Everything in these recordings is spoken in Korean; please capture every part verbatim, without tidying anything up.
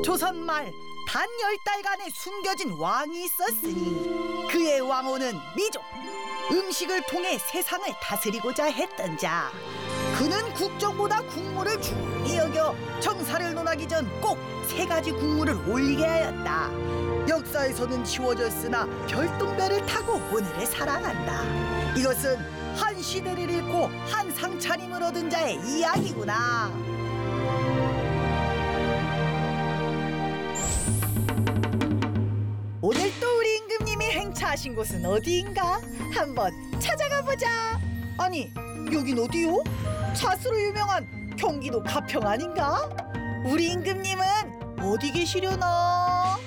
조선말 단 열 달간의 숨겨진 왕이 있었으니 그의 왕호는 미종. 음식을 통해 세상을 다스리고자 했던 자. 그는 국정보다 국물을 중히 여겨 정사를 논하기 전 꼭 세 가지 국물을 올리게 하였다. 역사에서는 지워졌으나 별똥별을 타고 오늘을 살아간다. 이것은 한 시대를 잃고 한 상차림을 얻은 자의 이야기구나. 오늘 또 우리 임금님이 행차하신 곳은 어디인가? 한번 찾아가 보자. 아니, 여긴 어디요? 잣으로 유명한 경기도 가평 아닌가? 우리 임금님은 어디 계시려나?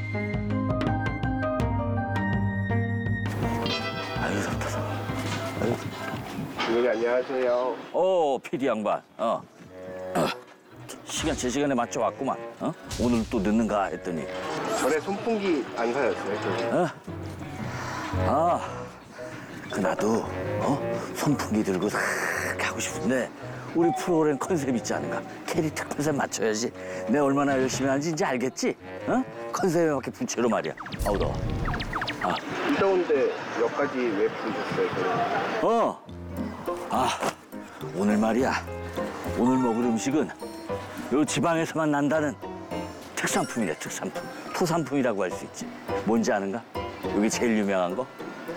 아유, 답답해. 아유. 네, 안녕하세요. 어, 피디 양반. 어. 어. 시간 제 시간에 맞춰 왔구만. 어? 오늘 또 늦는가 했더니. 전에 손풍기 안 사셨어요, 저기? 어? 아, 그 나도 어? 선풍기 들고 싹 가고 싶은데 우리 프로그램 컨셉 있지 않은가? 캐릭터 컨셉 맞춰야지. 내가 얼마나 열심히 하는지 이제 알겠지? 어? 컨셉에 맞게 부채로 말이야. 아우 더워. 아. 이 더운데 여기까지 왜 부르셨어요, 저를? 어. 아, 오늘 말이야. 오늘 먹을 음식은 요 지방에서만 난다는 특산품이래, 특산품. 토산품이라고 할 수 있지. 뭔지 아는가? 여기 제일 유명한 거?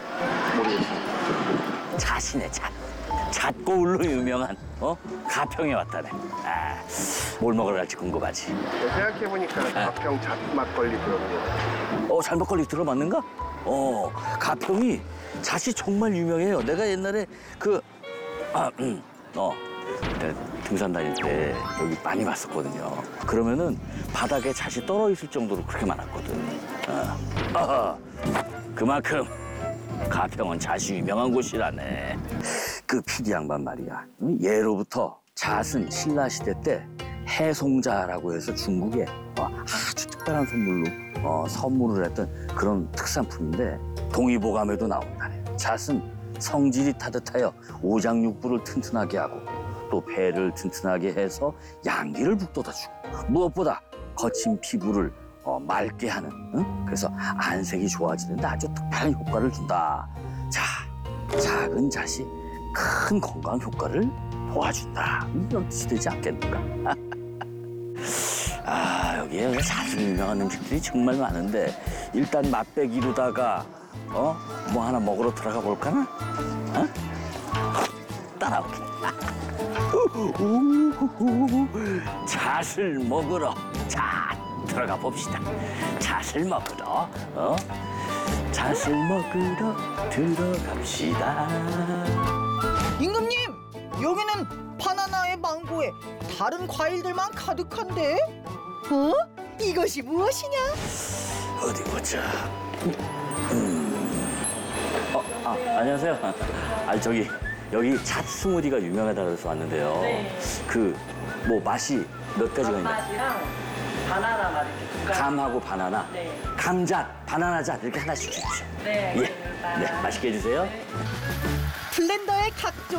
모르겠어요. 잣이네, 잣. 잣고울로 유명한 어? 가평에 왔다네. 아, 뭘 먹으러 갈지 궁금하지. 생각해보니까 가평 잣 막걸리 들었네요. 어, 잣 막걸리 들어봤는가? 어, 가평이 잣이 정말 유명해요. 내가 옛날에 그, 아, 음, 어, 내가 등산 다닐 때 여기 많이 왔었거든요. 그러면은 바닥에 잣이 떨어 있을 정도로 그렇게 많았거든. 어, 어허, 그만큼 가평은 잣이 유명한 곳이라네. 그 피디 양반 말이야. 예로부터 잣은 신라시대 때 해송자라고 해서 중국에 어, 아주 특별한 선물로 어, 선물을 했던 그런 특산품인데 동의보감에도 나온다네. 잣은 성질이 따뜻하여 오장육부를 튼튼하게 하고 또 배를 튼튼하게 해서 양기를 북돋아주고 무엇보다 거친 피부를 어, 맑게 하는 응? 그래서 안색이 좋아지는데 아주 특별한 효과를 준다. 자, 작은 잣이 큰 건강 효과를 도와준다. 이런 뜻이 되지 않겠는가? 아, 여기에 잣으로 유명한 음식들이 정말 많은데 일단 맛배기로다가 어? 뭐 하나 먹으러 들어가 볼까나? 어? 따라오게. 잣을 먹으러 자 들어가 봅시다. 잣을 먹으러 어? 잣을 먹으러 들어갑시다. 임금님, 여기는 바나나에 망고에 다른 과일들만 가득한데? 어? 이것이 무엇이냐? 어디 보자. 음. 어, 아, 안녕하세요. 아, 저기 여기 잣 스무디가 유명하다고 해서 왔는데요. 네. 그 뭐 맛이 몇 가지가 있나요? 감맛이랑 바나나 맛 이렇게 두 가지. 감하고 바나나. 네. 감잣, 바나나잣 이렇게 하나씩 주십시오. 네, 예. 알겠습니다. 네, 맛있게 해주세요. 네. 블렌더에 각종